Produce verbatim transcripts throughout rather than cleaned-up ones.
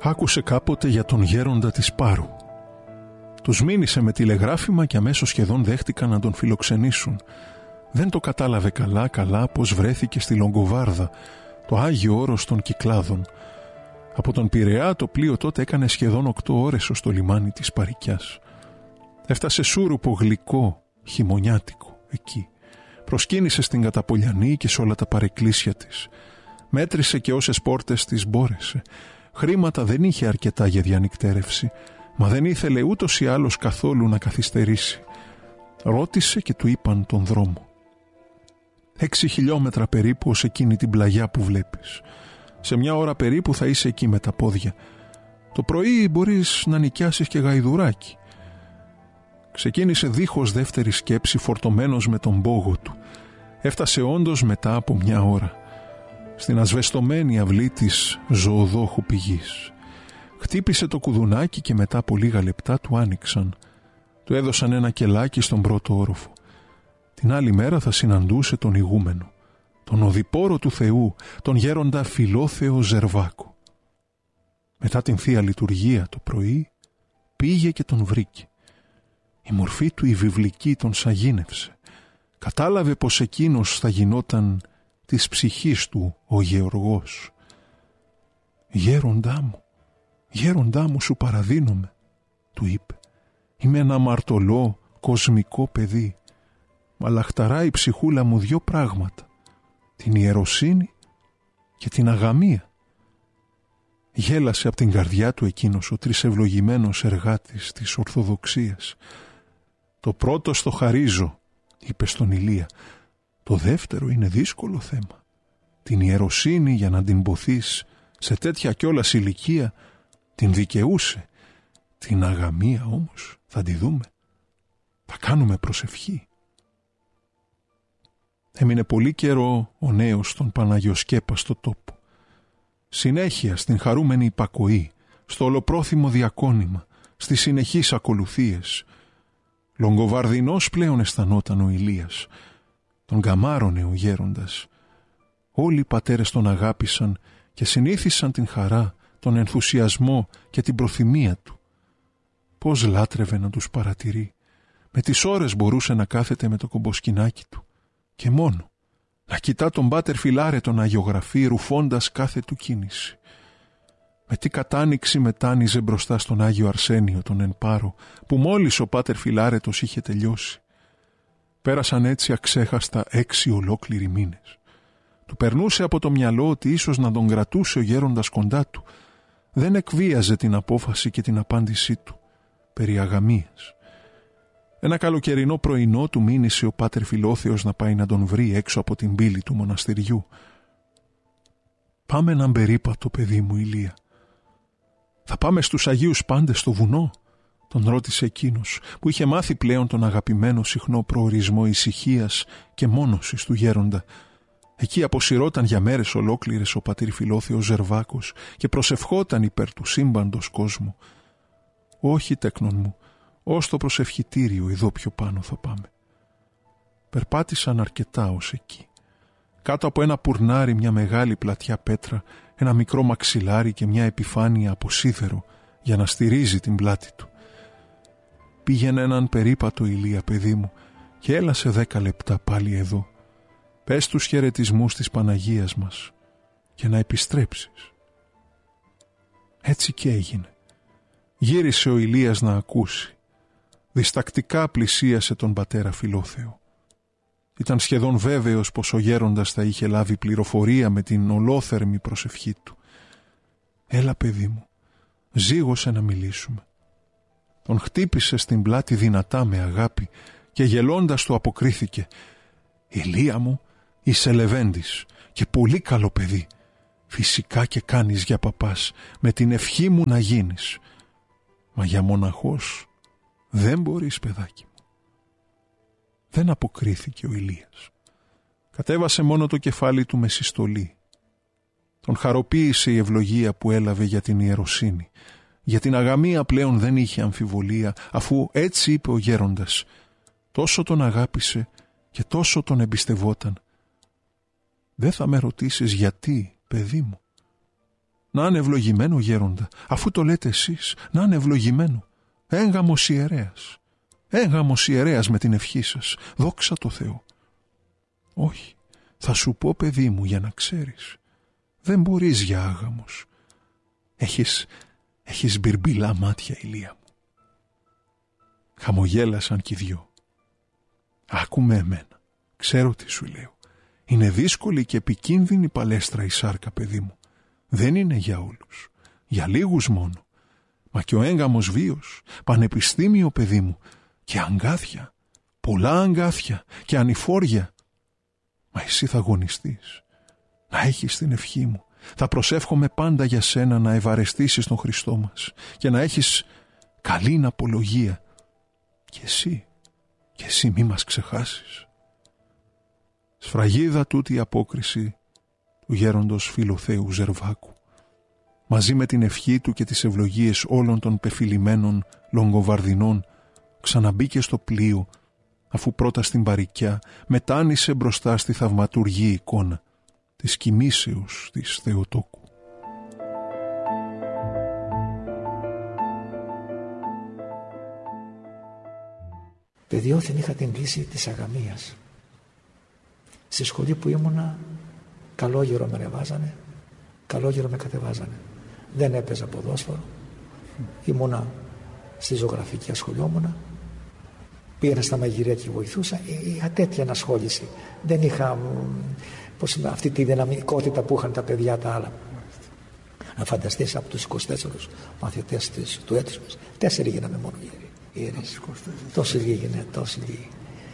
Άκουσε κάποτε για τον γέροντα της Πάρου. Τους μήνυσε με τηλεγράφημα και αμέσως σχεδόν δέχτηκαν να τον φιλοξενήσουν. Δεν το κατάλαβε καλά καλά πως βρέθηκε στη Λογκοβάρδα, το Άγιο Όρος των Κυκλάδων. Από τον Πειραιά το πλοίο τότε έκανε σχεδόν οκτώ ώρες ως το λιμάνι της Παρικιάς. Έφτασε σούρουπο γλυκό, χειμωνιάτικο, εκεί. Προσκύνησε στην Καταπολιανή και σε όλα τα παρεκκλήσια της. Μέτρησε και όσες πόρτες της μπόρεσε. Χρήματα δεν είχε αρκετά για διανυκτέρευση, μα δεν ήθελε ούτως ή άλλως καθόλου να καθυστερήσει. Ρώτησε και του είπαν τον δρόμο. Έξι χιλιόμετρα περίπου ως εκείνη την πλαγιά που βλέπεις. Σε μια ώρα περίπου θα είσαι εκεί με τα πόδια. Το πρωί μπορείς να νοικιάσεις και γαϊδουράκι. Ξεκίνησε δίχως δεύτερη σκέψη, φορτωμένος με τον πόγο του. Έφτασε όντως μετά από μια ώρα στην ασβεστομένη αυλή της ζωοδόχου πηγής. Χτύπησε το κουδουνάκι και μετά από λίγα λεπτά του άνοιξαν. Του έδωσαν ένα κελάκι στον πρώτο όροφο. Την άλλη μέρα θα συναντούσε τον ηγούμενο, τον οδηπόρο του Θεού, τον γέροντα Φιλόθεο Ζερβάκο. Μετά την Θεία Λειτουργία το πρωί πήγε και τον βρήκε. Η μορφή του η βιβλική τον σαγίνευσε. Κατάλαβε πως εκείνος θα γινόταν της ψυχής του ο Γεωργός. «Γέροντά μου, γέροντά μου, σου παραδίνομαι», του είπε. «Είμαι ένα αμαρτωλό, κοσμικό παιδί, μα λαχταράει η ψυχούλα μου δυο πράγματα, την ιεροσύνη και την αγαμία». Γέλασε από την καρδιά του εκείνος ο τρισευλογημένος εργάτης της Ορθοδοξίας. «Το πρώτο στο χαρίζω», είπε στον Ηλία. «Το δεύτερο είναι δύσκολο θέμα. Την ιεροσύνη για να την ποθείς σε τέτοια κιόλας ηλικία την δικαιούσε. Την αγαμία όμως θα τη δούμε. Θα κάνουμε προσευχή». Έμεινε πολύ καιρό ο νέος στον Παναγιοσκέπαστο τόπο. Συνέχεια στην χαρούμενη υπακοή, στο ολοπρόθυμο διακόνημα, στις συνεχείς ακολουθίες. Λογκοβαρδινός πλέον αισθανόταν ο Ηλίας. Τον καμάρωνε ο γέροντας. Όλοι οι πατέρες τον αγάπησαν και συνήθισαν την χαρά, τον ενθουσιασμό και την προθυμία του. Πώς λάτρευε να τους παρατηρεί. Με τις ώρες μπορούσε να κάθεται με το κομποσκινάκι του και μόνο να κοιτά τον πάτερ Φιλάρε τον αγιογραφή, ρουφώντας κάθε του κίνηση. Με τι κατάνοιξη μετάνιζε μπροστά στον Άγιο Αρσένιο τον Ενπάρο, που μόλις ο πάτερ Φιλάρετος είχε τελειώσει. Πέρασαν έτσι αξέχαστα έξι ολόκληροι μήνες. Του περνούσε από το μυαλό ότι ίσως να τον κρατούσε ο γέροντας κοντά του. Δεν εκβίαζε την απόφαση και την απάντησή του περί αγαμίας. Ένα καλοκαιρινό πρωινό του μήνυσε ο πάτερ Φιλόθεος να πάει να τον βρει έξω από την πύλη του μοναστηριού. «Πάμε έναν περίπατο, παιδί μου, Ηλία». «Θα πάμε στους Αγίους Πάντες στο βουνό», τον ρώτησε εκείνος, που είχε μάθει πλέον τον αγαπημένο συχνό προορισμό ησυχίας και μόνωσης του γέροντα. Εκεί αποσυρώταν για μέρες ολόκληρες ο πατήρ Φιλόθεος Ζερβάκος και προσευχόταν υπέρ του σύμπαντος κόσμου. «Όχι, τέκνον μου, ως το προσευχητήριο εδώ πιο πάνω θα πάμε». Περπάτησαν αρκετά ως εκεί. Κάτω από ένα πουρνάρι, μια μεγάλη πλατιά πέτρα, ένα μικρό μαξιλάρι και μια επιφάνεια από σίδερο για να στηρίζει την πλάτη του. «Πήγαινε έναν περίπατο, Ηλία, παιδί μου, και έλα σε δέκα λεπτά πάλι εδώ. Πες τους χαιρετισμούς της Παναγίας μας και να επιστρέψεις». Έτσι και έγινε. Γύρισε ο Ηλίας να ακούσει. Διστακτικά πλησίασε τον πατέρα Φιλόθεο. Ήταν σχεδόν βέβαιος πως ο γέροντας θα είχε λάβει πληροφορία με την ολόθερμη προσευχή του. «Έλα, παιδί μου, ζήγωσε να μιλήσουμε». Τον χτύπησε στην πλάτη δυνατά με αγάπη και γελώντας του αποκρίθηκε. «Ηλία μου, είσαι λεβέντης και πολύ καλό παιδί. Φυσικά και κάνεις για παπάς, με την ευχή μου να γίνεις. Μα για μοναχός δεν μπορείς, παιδάκι μου». Δεν αποκρίθηκε ο Ηλίας. Κατέβασε μόνο το κεφάλι του με συστολή. Τον χαροποίησε η ευλογία που έλαβε για την ιεροσύνη. Για την αγαμία πλέον δεν είχε αμφιβολία, αφού έτσι είπε ο γέροντας. Τόσο τον αγάπησε και τόσο τον εμπιστευόταν. «Δεν θα με ρωτήσεις γιατί, παιδί μου?» Να είναι ευλογημένο, γέροντα, αφού το λέτε εσείς, να είναι ευλογημένο. Έγγαμος ιερέας. Έγγαμος ιερέας με την ευχή σας. Δόξα τω Θεώ. Όχι, θα σου πω, παιδί μου, για να ξέρεις. Δεν μπορείς για άγαμος. Έχεις, έχεις μπιρμπιλά μάτια, Ηλία μου. Χαμογέλασαν κι οι δυο. Άκουμε εμένα. Ξέρω τι σου λέω. Είναι δύσκολη και επικίνδυνη παλέστρα η σάρκα, παιδί μου. Δεν είναι για όλους. Για λίγους μόνο. Μα και ο έγγαμος βίος, πανεπιστήμιο, παιδί μου, και αγκάθια, πολλά αγκάθια και ανηφόρια. Μα εσύ θα αγωνιστείς. Να έχεις την ευχή μου. Θα προσεύχομαι πάντα για σένα να ευαρεστήσεις τον Χριστό μας και να έχεις καλήν απολογία. Και εσύ, και εσύ μη μας ξεχάσεις. Σφραγίδα τούτη η απόκριση του γέροντος Φιλοθέου Ζερβάκου, μαζί με την ευχή του και τις ευλογίες όλων των πεφυλημένων Λογκοβαρδινών, ξαναμπήκε στο πλοίο, αφού πρώτα στην Παρικιά μετάνισε μπροστά στη θαυματουργή εικόνα της κοιμήσεως της Θεοτόκου. Παιδιόθεν είχα την κλίση της αγαμίας. Στη σχολή που ήμουνα, καλόγερο με ανεβάζανε, καλόγερο με κατεβάζανε. Δεν έπαιζα ποδόσφαιρο. Ήμουνα στη ζωγραφική, ασχολιόμουνα. Πήγαινα στα μαγειρία και βοηθούσα. Είχα τέτοια ενασχόληση. Δεν είχα πώς, αυτή τη δυναμικότητα που είχαν τα παιδιά τα άλλα. Να φανταστείς, από τους είκοσι τέσσερις μαθητές της, του έτους μας, τέσσερι γίναμε μόνο ιερείς. Τόσοι λίγοι, ναι, τόσοι λίγοι.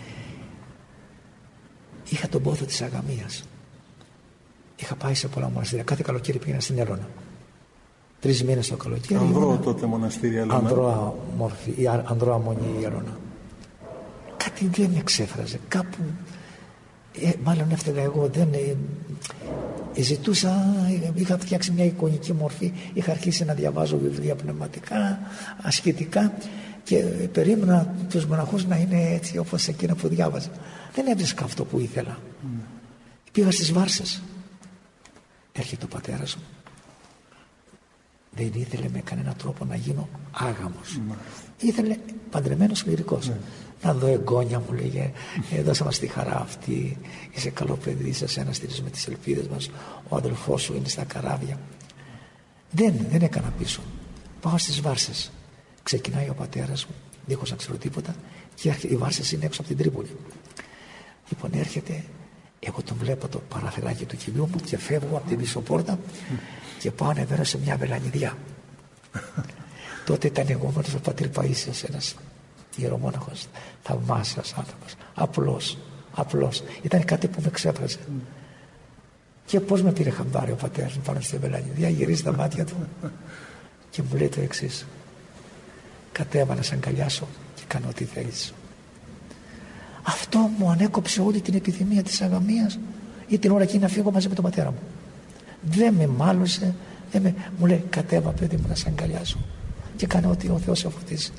Είχα τον πόθο της αγαμίας. Είχα πάει σε πολλά μοναστήρια. Κάθε καλοκαίρι πήγαινα στην Έλωνα. Τρεις μήνες το καλοκαίρι. Ανδρώα τότε μοναστήρια Έλωνα. Ανδρώα μόρφη, η Ανδρώα Μονή η Έλωνα. Κάτι δεν με εξέφραζε. Κάπου, ε, μάλλον έφταιγα εγώ, δεν... Ε, ε, ζητούσα, είχα φτιάξει μια εικονική μορφή. Είχα αρχίσει να διαβάζω βιβλία πνευματικά, ασχετικά, και περίμενα τους μοναχούς να είναι έτσι όπως εκείνα που διάβαζα. Δεν έβρισκα αυτό που ήθελα. Mm. Πήγα στις Βάρσες. Έρχεται ο πατέρας μου. Δεν ήθελε με κανένα τρόπο να γίνω άγαμος. Mm. Ήθελε παντρεμένος κληρικός. Mm. Να δω εγγόνια, μου λέγε, ε, δώσα μας τη χαρά αυτή. Είσαι καλό παιδί, είσαι ένα στηρίζουμε τις ελπίδες μας. Ο αδελφός σου είναι στα καράβια. Δεν, δεν έκανα πίσω. Πάω στις Βάρσες. Ξεκινάει ο πατέρας μου, δίχως να ξέρω τίποτα, και οι Βάρσες είναι έξω από την Τρίπολη. Λοιπόν, έρχεται, εγώ τον βλέπω το παραθυράκι του κοιλιού μου και φεύγω από την πίσω πόρτα και πάω ανεβαίνω σε μια βελανιδιά. Τότε ήταν εγώμενος ο πατήρ Παΐσιος, ένας ιερομόναχος, θαυμάσιος άνθρωπος, απλός, απλός. Ήταν κάτι που με ξέφραζε. Και πώς με πήρε χαμπάρι ο πατέρας μου πάνω στη βελανιδιά, γυρίζει τα μάτια του και μου λέει το εξής: κατέβα να σ' αγκαλιάσω και κάνω ό,τι θέλεις. Αυτό μου ανέκοψε όλη την επιθυμία της αγαμίας, ή την ώρα εκείνη να φύγω μαζί με τον πατέρα μου. Δεν με μάλωσε, δεν με... μου λέει κατέβα παιδί μου να σ' αγκαλιάσω και κάνω ό,τι ο Θεός σε φωτίσει.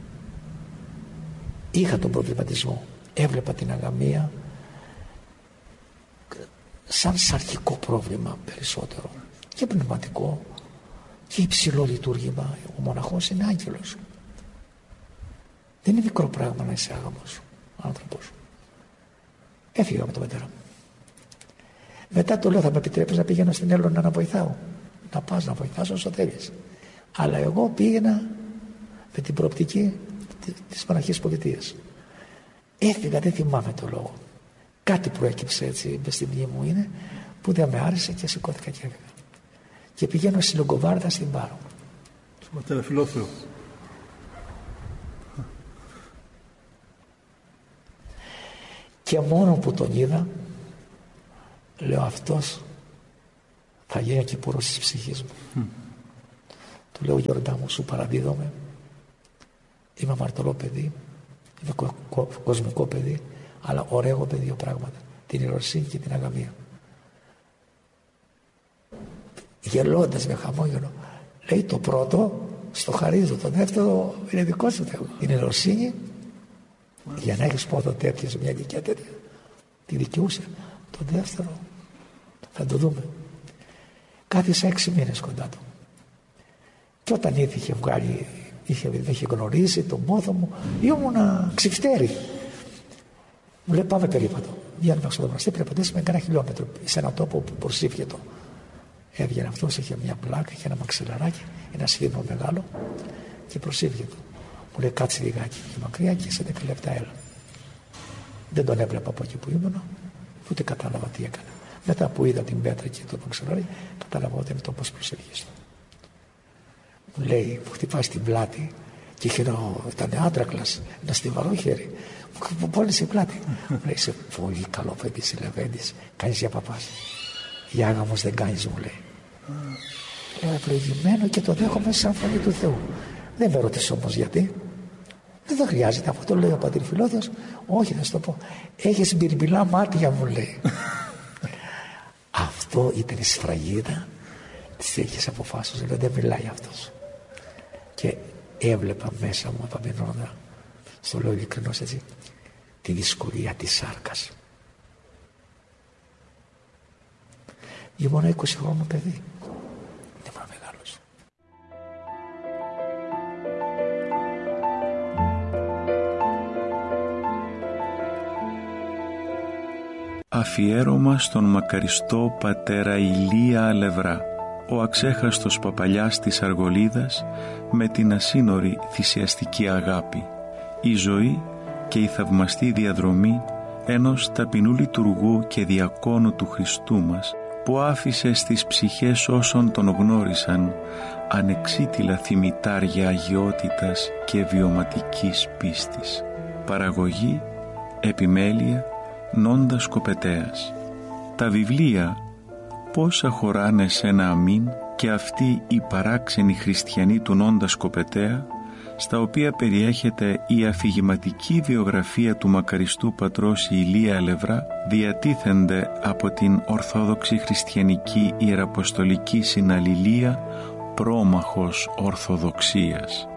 Είχα τον προβληματισμό, έβλεπα την αγαμία σαν σαρκικό πρόβλημα περισσότερο και πνευματικό και υψηλό λειτουργήμα. Ο μοναχός είναι άγγελος. Δεν είναι μικρό πράγμα να είσαι άγαμος άνθρωπος. Έφυγα με τον πατέρα μου. Μετά το λέω, θα με επιτρέπεις να πηγαίνω στην Έλωνα να βοηθάω? Να πας να βοηθάς όσο θέλεις. Αλλά εγώ πήγαινα με την προοπτική της Παναχής Πολιτείας. Έφυγα, δεν θυμάμαι το λόγο. Κάτι προέκυψε έτσι μες στη μνήμη μου είναι, που δεν με άρεσε και σηκώθηκα και έφυγα. Και πηγαίνω στη Λογκοβάρδα στην Πάρο. Στον πατέρα Φιλόθεο. Και μόνο που τον είδα, λέω, αυτός θα γίνει ο κυπουρός της ψυχής μου. Mm. Του λέω, Γιώργα μου, σου παραδίδομαι. Είμαι αμαρτωλό παιδί, είμαι κο, κο, κοσμικό παιδί, αλλά ωραίο παιδί δύο πράγματα, την ιεροσύνη και την αγαμία. Γελώντας με χαμόγελο, λέει, το πρώτο στο χαρίζω, το δεύτερο είναι δικό σου Θεό. Την ιεροσύνη, για να έχεις πόδο τέτοιο σε μια ηλικία τέτοια, τη δικαιούσε. Το δεύτερο θα το δούμε. Κάθισα έξι μήνες κοντά του. Και όταν ήρθε είχε βγάλει, είχε, δεν είχε γνωρίσει τον πόθο μου, ήμουνα ξυφτέρι. Μου λέει πάμε περίπατο. Βγαίνουμε στο μοναστήρι, περπατήσαμε κάνα χιλιόμετρο σε έναν τόπο που προσήφιετο. Έβγαινε αυτός, είχε μια πλάκα, είχε ένα μαξιλαράκι, ένα σίδηρο μεγάλο και προσήφιετο. Μου λέει κάτσε λιγάκι και μακριά και σε δέκα λεπτά έλα. Δεν τον έβλεπα από εκεί που ήμουν, ούτε κατάλαβα τι έκανα. Μετά που είδα την πέτρα και το μαξιλαράκι, κατάλαβα ότι είναι το πώς προσευχής του. Μου λέει, μου χτυπάει στην πλάτη και είχε ένα, ήταν άντρακλας, ένα στιβαρό χέρι. Μου πόνεσε η πλάτη. Μου λέει, είσαι πολύ καλό παιδί, σε Λεβέντης, κάνεις για παπάς. Για άγαμος δεν κάνεις, μου λέει. Λέω, ευλογημένο και το δέχομαι σαν φωνή του Θεού. Δεν με ρωτήσω όμως γιατί. Δεν το χρειάζεται, αυτό το λέει ο πατήρ Φιλόδωρος. Όχι, θα σου το πω. Έχεις μπυρμπυλά μάτια, μου λέει. Αυτό ήταν η σφραγίδα της τέτοιες αποφάσεις. Δηλαδή δεν μιλάει αυτός. Και έβλεπα μέσα μου απαμενόντα, στο λέω ειλικρινώς έτσι, τη δυσκολία της σάρκας. Ήμουν είκοσι χρόνων παιδί. Δεν ήμουν μεγάλος. Αφιέρωμα στον μακαριστό πατέρα Ηλία Αλευρά, ο αξέχαστος παπαλιάς της Αργολίδας με την ασύνορη θυσιαστική αγάπη, η ζωή και η θαυμαστή διαδρομή ενός ταπεινού λειτουργού και διακόνου του Χριστού μας, που άφησε στις ψυχές όσων τον γνώρισαν ανεξίτηλα θυμητάρια αγιότητας και βιωματικής πίστης. Παραγωγή, επιμέλεια, Νόντας Κοπετέας. Τα βιβλία «Πόσα χωράνε σε ένα αμήν» και αυτοί οι παράξενοι χριστιανοί του Νόντα Σκοπετέα, στα οποία περιέχεται η αφηγηματική βιογραφία του μακαριστού πατρός Ηλία Αλευρά, διατίθενται από την Ορθόδοξη Χριστιανική Ιεραποστολική Συναλληλία Πρόμαχος Ορθοδοξίας.